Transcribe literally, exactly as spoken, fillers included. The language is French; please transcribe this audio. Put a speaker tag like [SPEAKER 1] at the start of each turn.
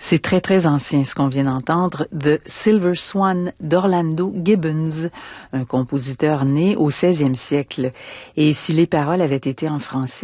[SPEAKER 1] C'est très, très ancien ce qu'on vient d'entendre, The Silver Swan d'Orlando Gibbons, un compositeur né au seizième siècle. Et si les paroles avaient été en français,